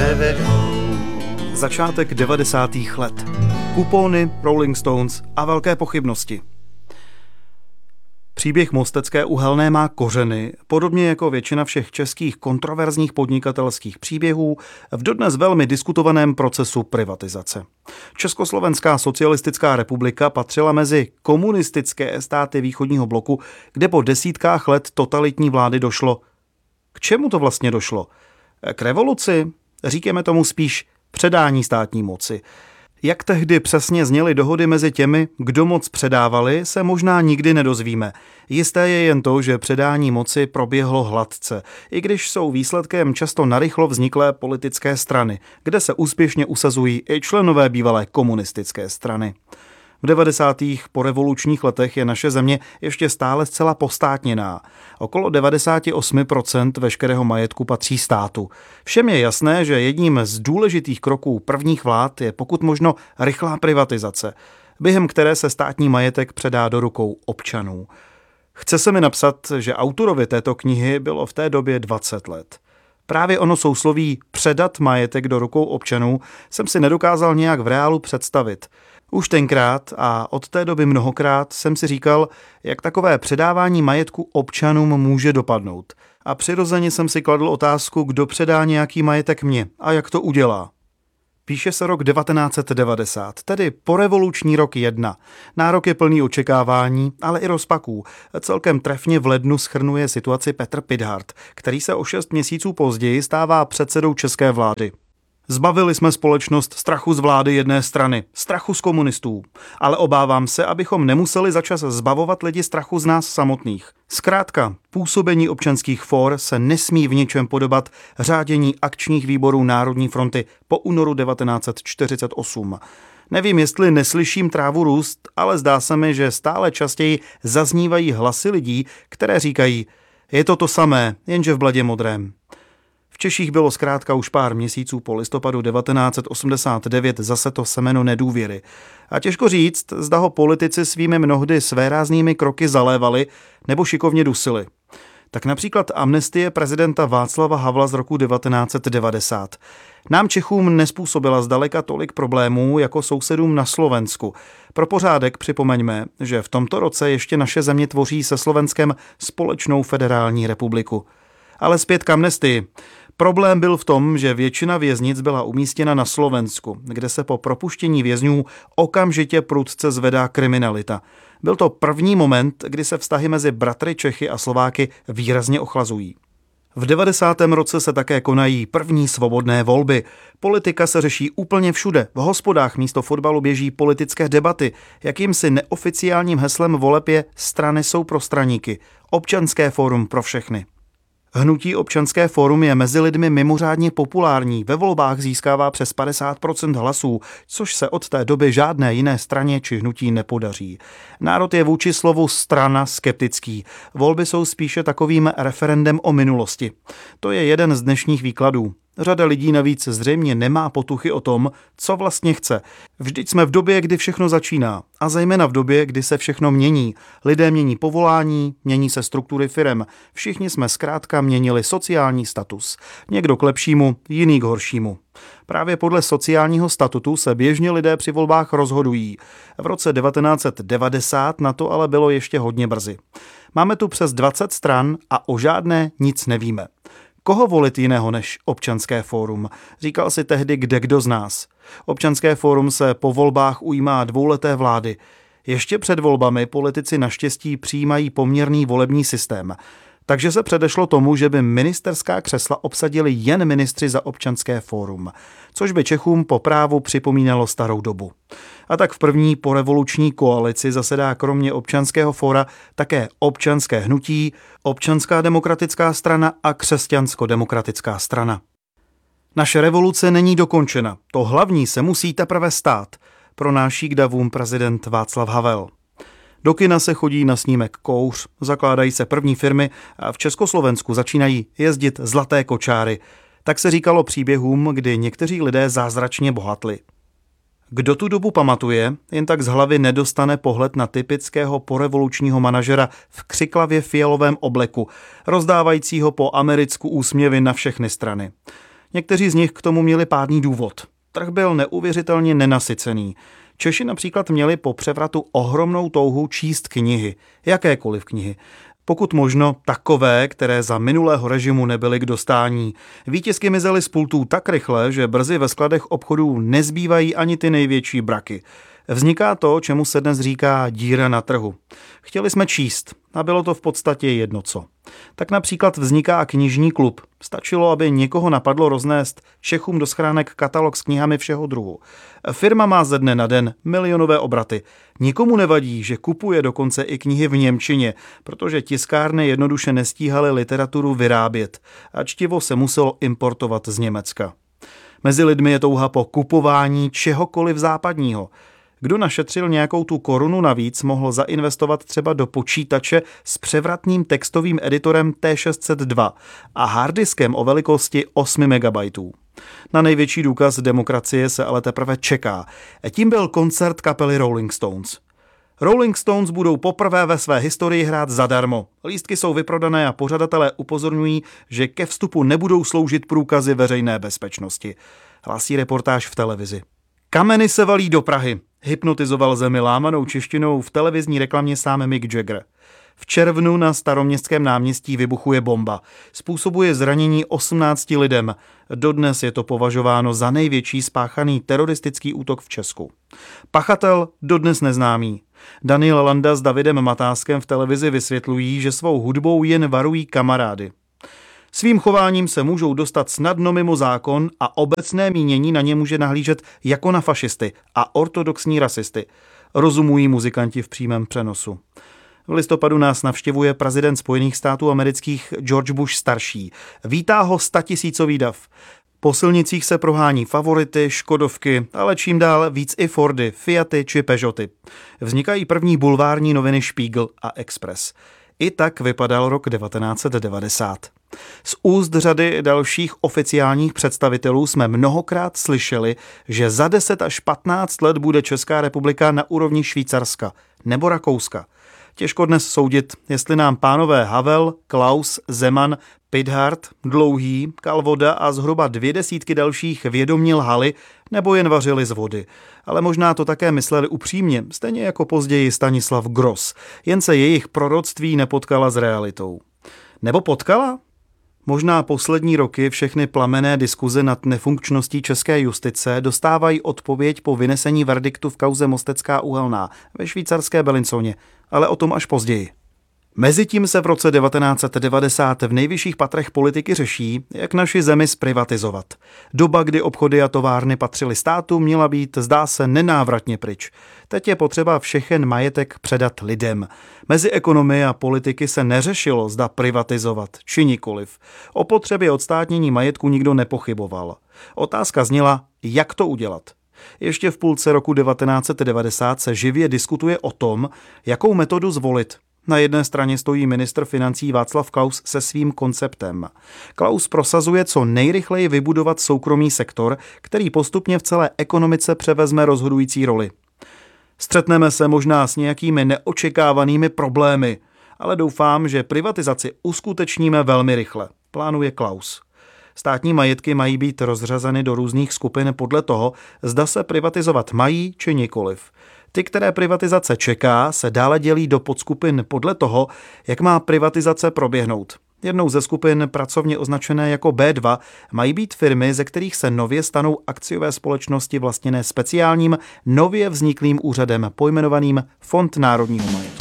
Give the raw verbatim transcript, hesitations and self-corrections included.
nevedou. Začátek devadesátých let. Kupony, Rolling Stones a velké pochybnosti. Příběh Mostecké uhelné má kořeny, podobně jako většina všech českých kontroverzních podnikatelských příběhů, v dodnes velmi diskutovaném procesu privatizace. Československá socialistická republika patřila mezi komunistické státy východního bloku, kde po desítkách let totalitní vlády došlo. K čemu to vlastně došlo? K revoluci? Říkáme tomu spíš předání státní moci. Jak tehdy přesně zněly dohody mezi těmi, kdo moc předávali, se možná nikdy nedozvíme. Jisté je jen to, že předání moci proběhlo hladce, i když jsou výsledkem často narychlo vzniklé politické strany, kde se úspěšně usazují i členové bývalé komunistické strany. V devadesátých porevolučních letech je naše země ještě stále zcela postátněná. Okolo devadesát osm procent veškerého majetku patří státu. Všem je jasné, že jedním z důležitých kroků prvních vlád je pokud možno rychlá privatizace, během které se státní majetek předá do rukou občanů. Chce se mi napsat, že autorovi této knihy bylo v té době dvacet let. Právě ono sousloví předat majetek do rukou občanů jsem si nedokázal nějak v reálu představit. Už tenkrát a od té doby mnohokrát jsem si říkal, jak takové předávání majetku občanům může dopadnout. A přirozeně jsem si kladl otázku, kdo předá nějaký majetek mně a jak to udělá. Píše se rok devatenáct set devadesát, tedy porevoluční rok jedna. Nárok je plný očekávání, ale i rozpaků. Celkem trefně v lednu shrnuje situaci Petr Pithart, který se o šest měsíců později stává předsedou české vlády. Zbavili jsme společnost strachu z vlády jedné strany, strachu z komunistů, ale obávám se, abychom nemuseli začas zbavovat lidi strachu z nás samotných. Zkrátka, působení občanských fór se nesmí v ničem podobat řádění akčních výborů Národní fronty po únoru devatenáct set čtyřicet osm. Nevím, jestli neslyším trávu růst, ale zdá se mi, že stále častěji zaznívají hlasy lidí, které říkají, je to to samé, jenže v bledě modrém. V Češích bylo zkrátka už pár měsíců po listopadu devatenáct set osmdesát devět zase to semeno nedůvěry. A těžko říct, zda ho politici svými mnohdy svéráznými kroky zalévali nebo šikovně dusili. Tak například amnestie prezidenta Václava Havla z roku devatenáct set devadesát. Nám Čechům nespůsobila zdaleka tolik problémů jako sousedům na Slovensku. Pro pořádek připomeňme, že v tomto roce ještě naše země tvoří se Slovenskem společnou federální republiku. Ale zpět k amnestii. Problém byl v tom, že většina věznic byla umístěna na Slovensku, kde se po propuštění vězňů okamžitě prudce zvedá kriminalita. Byl to první moment, kdy se vztahy mezi bratry Čechy a Slováky výrazně ochlazují. V devadesátém roce se také konají první svobodné volby. Politika se řeší úplně všude. V hospodách místo fotbalu běží politické debaty. Jakýmsi neoficiálním heslem voleb je strany jsou pro straníky. Občanské fórum pro všechny. Hnutí Občanské fórum je mezi lidmi mimořádně populární, ve volbách získává přes padesát procent hlasů, což se od té doby žádné jiné straně či hnutí nepodaří. Národ je vůči slovu strana skeptický. Volby jsou spíše takovým referendem o minulosti. To je jeden z dnešních výkladů. Řada lidí navíc zřejmě nemá potuchy o tom, co vlastně chce. Vždyť jsme v době, kdy všechno začíná. A zejména v době, kdy se všechno mění. Lidé mění povolání, mění se struktury firem. Všichni jsme zkrátka měnili sociální status. Někdo k lepšímu, jiný k horšímu. Právě podle sociálního statutu se běžně lidé při volbách rozhodují. V roce devatenáct set devadesát na to ale bylo ještě hodně brzy. Máme tu přes dvacet stran a o žádné nic nevíme. Koho volit jiného než Občanské fórum? Říkal si tehdy kdekdo z nás. Občanské fórum se po volbách ujímá dvouleté vlády. Ještě před volbami politici naštěstí přijímají poměrný volební systém. Takže se předešlo tomu, že by ministerská křesla obsadili jen ministři za Občanské fórum, což by Čechům po právu připomínalo starou dobu. A tak v první porevoluční koalici zasedá kromě Občanského fóra také Občanské hnutí, Občanská demokratická strana a Křesťansko-demokratická strana. Naše revoluce není dokončena, to hlavní se musí teprve stát, pronáší k davům prezident Václav Havel. Do kina se chodí na snímek Kouř, zakládají se první firmy a v Československu začínají jezdit zlaté kočáry. Tak se říkalo příběhům, kdy někteří lidé zázračně bohatli. Kdo tu dobu pamatuje, jen tak z hlavy nedostane pohled na typického porevolučního manažera v křiklavě fialovém obleku, rozdávajícího po americku úsměvy na všechny strany. Někteří z nich k tomu měli pádný důvod. Trh byl neuvěřitelně nenasycený. Češi například měli po převratu ohromnou touhu číst knihy, jakékoliv knihy. Pokud možno takové, které za minulého režimu nebyly k dostání. Výtisky mizely z pultů tak rychle, že brzy ve skladech obchodů nezbývají ani ty největší braky. Vzniká to, čemu se dnes říká díra na trhu. Chtěli jsme číst a bylo to v podstatě jedno co. Tak například vzniká knižní klub. Stačilo, aby někoho napadlo roznést Čechům do schránek katalog s knihami všeho druhu. Firma má ze dne na den milionové obraty. Nikomu nevadí, že kupuje dokonce i knihy v němčině, protože tiskárny jednoduše nestíhaly literaturu vyrábět a čtivo se muselo importovat z Německa. Mezi lidmi je touha po kupování čehokoliv západního. Kdo našetřil nějakou tu korunu navíc, mohl zainvestovat třeba do počítače s převratným textovým editorem T šest set dva a harddiskem o velikosti osm megabajtů. Na největší důkaz demokracie se ale teprve čeká. Tím byl koncert kapely Rolling Stones. Rolling Stones budou poprvé ve své historii hrát zadarmo. Lístky jsou vyprodané a pořadatelé upozorňují, že ke vstupu nebudou sloužit průkazy veřejné bezpečnosti. Hlásí reportáž v televizi. Kameny se valí do Prahy. Hypnotizoval zemi lámanou češtinou v televizní reklamě sám Mick Jagger. V červnu na Staroměstském náměstí vybuchuje bomba. Způsobuje zranění osmnácti lidem. Dodnes je to považováno za největší spáchaný teroristický útok v Česku. Pachatel dodnes neznámý. Daniel Landa s Davidem Matáskem v televizi vysvětlují, že svou hudbou jen varují kamarády. Svým chováním se můžou dostat snadno mimo zákon a obecné mínění na ně může nahlížet jako na fašisty a ortodoxní rasisty, rozumují muzikanti v přímém přenosu. V listopadu nás navštěvuje prezident Spojených států amerických George Bush starší. Vítá ho statisícový dav. Po silnicích se prohání favority, škodovky, ale čím dál víc i Fordy, Fiaty či Peugeoty. Vznikají první bulvární noviny Spiegel a Express. I tak vypadal rok devatenáct set devadesát. Z úst řady dalších oficiálních představitelů jsme mnohokrát slyšeli, že za deset až patnáct let bude Česká republika na úrovni Švýcarska nebo Rakouska. Těžko dnes soudit, jestli nám pánové Havel, Klaus, Zeman, Pithart, Dlouhý, Kalvoda a zhruba dvě desítky dalších vědomě lhali nebo jen vařili z vody. Ale možná to také mysleli upřímně, stejně jako později Stanislav Gross, jen se jejich proroctví nepotkala s realitou. Nebo potkala? Možná poslední roky všechny plamenné diskuze nad nefunkčností české justice dostávají odpověď po vynesení verdiktu v kauze Mostecká uhelná ve švýcarské Belinconě, ale o tom až později. Mezitím se v roce devatenáct set devadesát v nejvyšších patrech politiky řeší, jak naši zemi zprivatizovat. Doba, kdy obchody a továrny patřily státu, měla být, zdá se, nenávratně pryč. Teď je potřeba všechen majetek předat lidem. Mezi ekonomy a politiky se neřešilo, zda privatizovat, či nikoliv. O potřebě odstátnění majetku nikdo nepochyboval. Otázka zněla, jak to udělat. Ještě v půlce roku devatenáct set devadesát se živě diskutuje o tom, jakou metodu zvolit. Na jedné straně stojí ministr financí Václav Klaus se svým konceptem. Klaus prosazuje co nejrychleji vybudovat soukromý sektor, který postupně v celé ekonomice převezme rozhodující roli. Střetneme se možná s nějakými neočekávanými problémy, ale doufám, že privatizaci uskutečníme velmi rychle, plánuje Klaus. Státní majetky mají být rozřazeny do různých skupin podle toho, zda se privatizovat mají či nikoliv. Ty, které privatizace čeká, se dále dělí do podskupin podle toho, jak má privatizace proběhnout. Jednou ze skupin, pracovně označené jako bé dva, mají být firmy, ze kterých se nově stanou akciové společnosti vlastněné speciálním, nově vzniklým úřadem pojmenovaným Fond národního majetku.